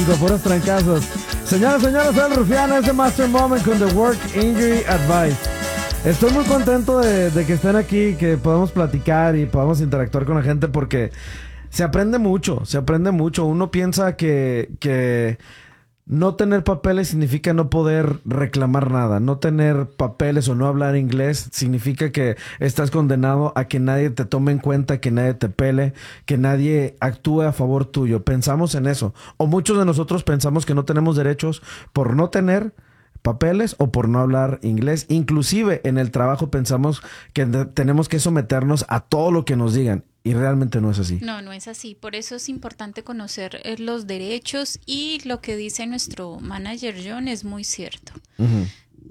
Puros trancazos. Señoras, señores, soy el Rufián, es de Master Moment con The Work Injury Advice. Estoy muy contento de que estén aquí, que podamos platicar y podamos interactuar con la gente porque se aprende mucho, se aprende mucho. Uno piensa que no tener papeles significa no poder reclamar nada. No tener papeles o no hablar inglés significa que estás condenado a que nadie te tome en cuenta, que nadie te pele, que nadie actúe a favor tuyo. Pensamos en eso. O muchos de nosotros pensamos que no tenemos derechos por no tener papeles o por no hablar inglés. Inclusive en el trabajo pensamos que tenemos que someternos a todo lo que nos digan. Y realmente no es así. No, no es así. Por eso es importante conocer los derechos y lo que dice nuestro manager John es muy cierto. Uh-huh.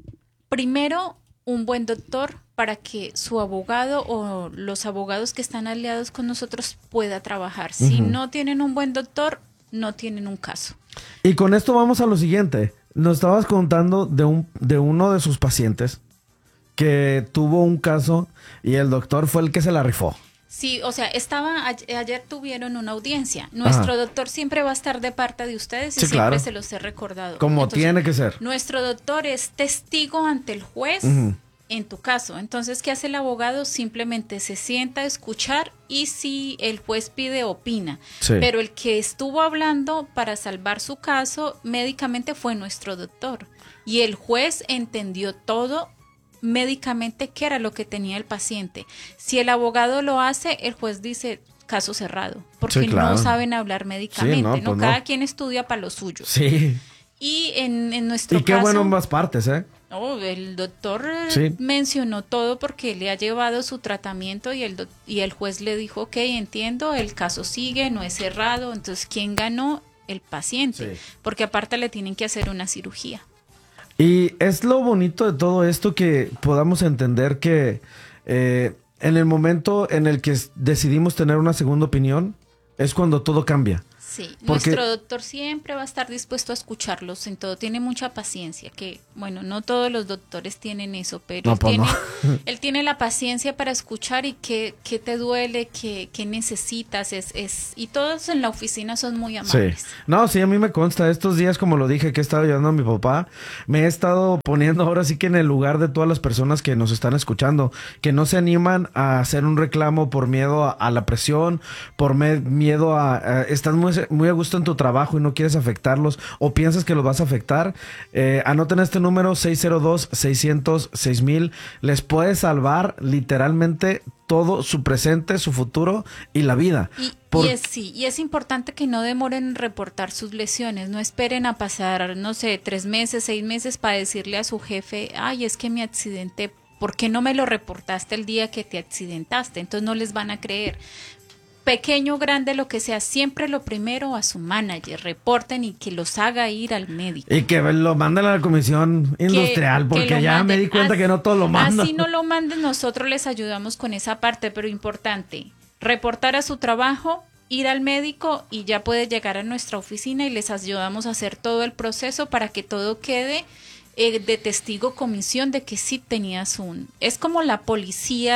Primero, un buen doctor para que su abogado o los abogados que están aliados con nosotros pueda trabajar. Uh-huh. Si no tienen un buen doctor, no tienen un caso. Y con esto vamos a lo siguiente. Nos estabas contando de uno de sus pacientes que tuvo un caso y el doctor fue el que se la rifó. Sí, o sea, ayer tuvieron una audiencia. Nuestro doctor siempre va a estar de parte de ustedes y sí, siempre claro. se los he recordado. Como entonces, tiene que ser. Nuestro doctor es testigo ante el juez en tu caso. Entonces, ¿qué hace el abogado? Simplemente se sienta a escuchar y si el juez pide, opina. Sí. Pero el que estuvo hablando para salvar su caso médicamente fue nuestro doctor. Y el juez entendió todo médicamente qué era lo que tenía el paciente. Si el abogado lo hace, el juez dice caso cerrado, porque sí, claro. no saben hablar médicamente, sí, ¿no? Pues Cada quien estudia para lo suyo. Sí. Y en nuestro caso... Y qué bueno ambas partes, ¿eh? Oh, el doctor mencionó todo porque le ha llevado su tratamiento y el juez le dijo, ok, entiendo, el caso sigue, no es cerrado. Entonces, ¿quién ganó? El paciente, porque aparte le tienen que hacer una cirugía. Y es lo bonito de todo esto que podamos entender que en el momento en el que decidimos tener una segunda opinión es cuando todo cambia. Sí, nuestro doctor siempre va a estar dispuesto a escucharlos en todo, tiene mucha paciencia, que bueno, no todos los doctores tienen eso, pero él tiene la paciencia para escuchar y qué te duele, qué necesitas, y todos en la oficina son muy amables. Sí. No, sí, a mí me consta, estos días como lo dije que he estado ayudando a mi papá, me he estado poniendo ahora sí que en el lugar de todas las personas que nos están escuchando, que no se animan a hacer un reclamo por miedo a la presión, por miedo a estás muy a gusto en tu trabajo y no quieres afectarlos o piensas que los vas a afectar, anoten este número 602-600-6000. Les puede salvar literalmente todo su presente, su futuro y la vida. Y es importante que no demoren en reportar sus lesiones, no esperen a pasar, no sé, 3 meses, 6 meses para decirle a su jefe, ay, es que me accidenté, ¿por qué no me lo reportaste el día que te accidentaste? Entonces no les van a creer. Pequeño, grande, lo que sea, siempre lo primero a su manager, reporten y que los haga ir al médico. Y que lo manden a la comisión industrial, porque ya me di cuenta que no todos lo mandan. Así no lo manden, nosotros les ayudamos con esa parte, pero importante, reportar a su trabajo, ir al médico y ya puede llegar a nuestra oficina y les ayudamos a hacer todo el proceso para que todo quede de testigo comisión de que sí tenías es como la policía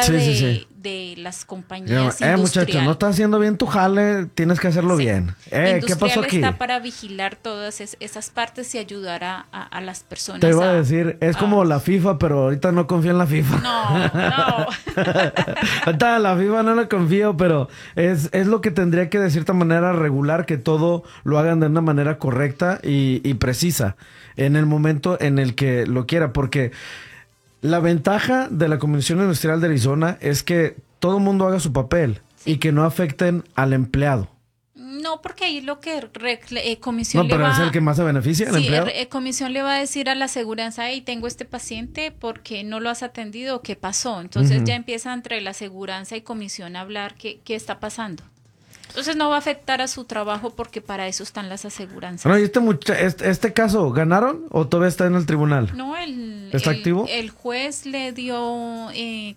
de las compañías industriales. Muchacho, no estás haciendo bien tu jale, tienes que hacerlo bien. ¿Qué pasó aquí? Está para vigilar todas esas partes y ayudar a las personas. Te iba a decir, es como la FIFA, pero ahorita no confío en la FIFA. No. Ahorita la FIFA no la confío, pero es lo que tendría que de cierta manera regular, que todo lo hagan de una manera correcta y precisa en el momento en el que lo quiera, porque la ventaja de la Comisión Industrial de Arizona es que todo el mundo haga su papel y que no afecten al empleado. No, porque ahí lo que comisión le va a... No, pero es el que más se beneficia, el empleado. Comisión le va a decir a la aseguranza, hey, tengo este paciente, ¿por qué no lo has atendido? ¿Qué pasó? Entonces ya empieza entre la aseguranza y comisión a hablar qué está pasando. Entonces no va a afectar a su trabajo porque para eso están las aseguranzas. No, ¿y este caso ganaron o todavía está en el tribunal? No, ¿está activo? El juez le dio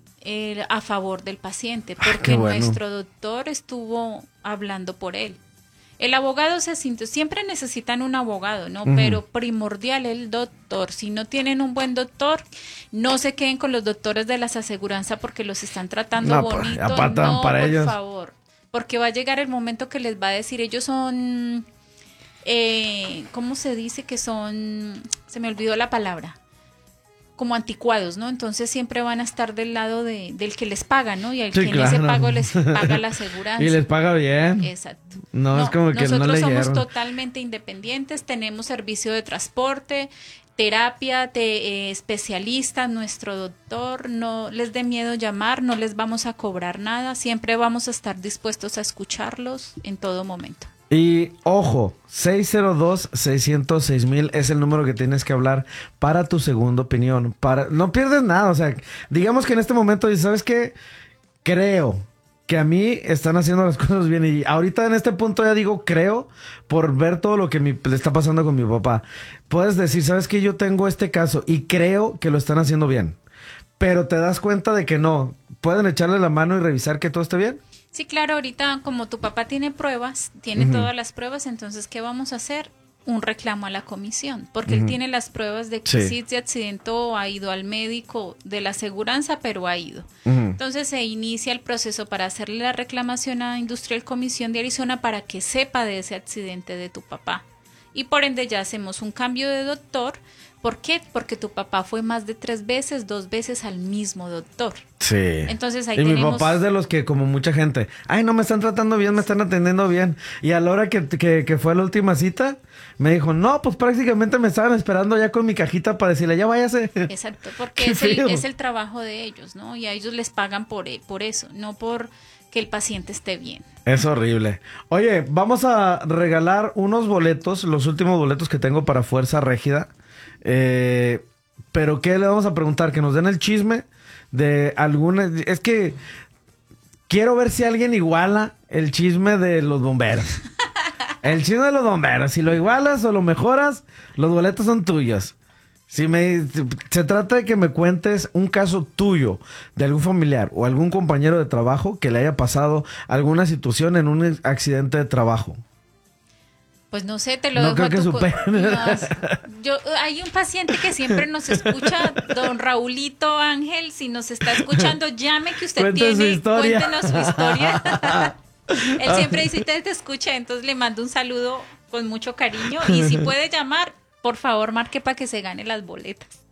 a favor del paciente porque nuestro doctor estuvo hablando por él. El abogado se sintió, siempre necesitan un abogado, ¿no? Pero primordial el doctor. Si no tienen un buen doctor, no se queden con los doctores de las aseguranzas porque los están tratando bonito. Apartan para ellos. Por favor. Porque va a llegar el momento que les va a decir, ellos son ¿cómo se dice? Que son, se me olvidó la palabra, como anticuados, ¿no? Entonces siempre van a estar del lado del que les paga, ¿no? Y al Sí, que en claro. ese pago les paga la aseguranza. Y les paga bien. Exacto. No, es como que no nosotros somos leyeron. totalmente independientes, tenemos servicio de transporte, terapia, especialistas, nuestro doctor, no les dé miedo llamar, no les vamos a cobrar nada, siempre vamos a estar dispuestos a escucharlos en todo momento. Y ojo, 602-600-6000 es el número que tienes que hablar para tu segunda opinión. No pierdes nada, o sea, digamos que en este momento dices, ¿sabes qué? Creo que a mí están haciendo las cosas bien. Y ahorita en este punto ya digo creo por ver todo lo que le está pasando con mi papá. Puedes decir, ¿sabes qué? Yo tengo este caso y creo que lo están haciendo bien. Pero te das cuenta de que no. ¿Pueden echarle la mano y revisar que todo esté bien? Sí, claro, ahorita como tu papá tiene pruebas, tiene todas las pruebas, entonces, ¿qué vamos a hacer? Un reclamo a la comisión, porque él tiene las pruebas de que sí se accidentó, ha ido al médico de la aseguranza, pero ha ido. Entonces se inicia el proceso para hacerle la reclamación a Industrial Comisión de Arizona para que sepa de ese accidente de tu papá. Y por ende ya hacemos un cambio de doctor. ¿Por qué? Porque tu papá fue más de 3 veces, 2 veces al mismo doctor. Sí. Entonces ahí y tenemos... mi papá es de los que, como mucha gente, ay, no me están tratando bien, me están atendiendo bien. Y a la hora que fue la última cita, me dijo, no, pues prácticamente me estaban esperando ya con mi cajita para decirle, ya váyase. Exacto, porque es el trabajo de ellos, ¿no? Y a ellos les pagan por eso, no por que el paciente esté bien. Es horrible. Oye, vamos a regalar unos boletos, los últimos boletos que tengo para Fuerza Régida. Pero ¿qué le vamos a preguntar? Que nos den el chisme de alguna... Es que quiero ver si alguien iguala el chisme de los bomberos. El chisme de los bomberos. Si lo igualas o lo mejoras, los boletos son tuyos. Se trata de que me cuentes un caso tuyo, de algún familiar o algún compañero de trabajo que le haya pasado alguna situación en un accidente de trabajo. Pues no sé, te lo no dejo creo que superen. Hay un paciente que siempre nos escucha, don Raulito Ángel, si nos está escuchando, llame que usted Cuéntenos su historia. Cuéntenos su historia. Él siempre dice, te escucha, entonces le mando un saludo con mucho cariño y si puede llamar, por favor, marque para que se gane las boletas.